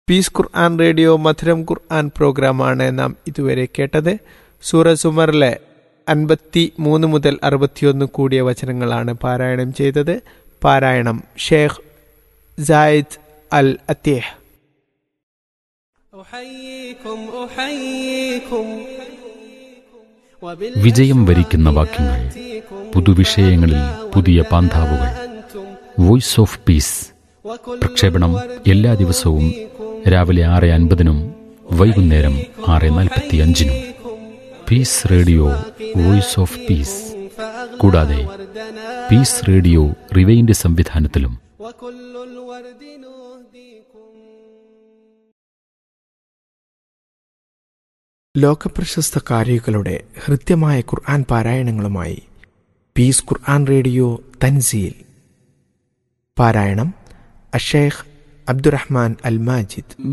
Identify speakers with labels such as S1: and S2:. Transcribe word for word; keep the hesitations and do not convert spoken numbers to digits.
S1: Piece ഖുർആൻ radio മധുരം ഖുർആൻ പ്രോഗ്രാമാണ് നാം ഇതുവരെ കേട്ടത്. സൂറ സുമറിലെ അൻപത്തി മൂന്ന് മുതൽ അറുപത്തിയൊന്ന് കൂടിയ വചനങ്ങളാണ് പാരായണം ചെയ്തത്. പാരായണം ഷേഖ് സായിദ് അൽ അത്തേഹ്.
S2: വിജയം വരിക്കുന്ന വാക്യങ്ങൾ, പുതുവിഷയങ്ങളിൽ പുതിയ പാന്താവുകൾ. വോയിസ് ഓഫ് പീസ് പ്രക്ഷേപണം എല്ലാ ദിവസവും രാവിലെ ആറ് അൻപതിനും വൈകുന്നേരം ആറ് നാൽപ്പത്തി അഞ്ചിനും. Piece radio voice of peace. കൂടാതെ പീസ് റേഡിയോ റിവൈൻഡ് സംവിധാനത്തിലും.
S1: ലോകപ്രശസ്ത കാരികളുടെ ഹൃദ്യമായ ഖുർആൻ പാരായണങ്ങളുമായി പീസ് ഖുർആൻ റേഡിയോ തൻസീൽ. പാരായണം അഷേഖ് അബ്ദുറഹ്മാൻ അൽ മാജിദ്.